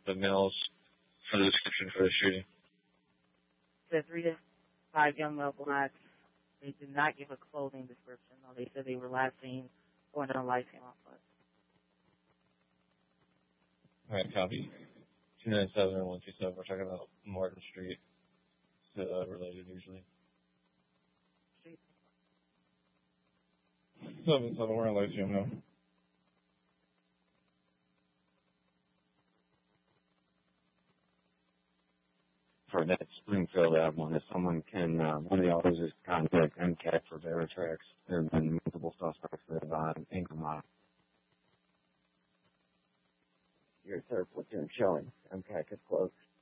the males for the description for the shooting? The 3 to 5 young male blacks, they did not give a clothing description. No, they said they were last seen going down Lyceum on foot. All right, copy. 297 and 127. We're talking about Martin Street. Related usually. Street. 7-7, we're in Lyceum now. For that Springfield one, if someone can, one of the officers contact MCAT for Veritrax. There have been multiple suspects that have Ingram. Your third platoon showing. MCAT is close.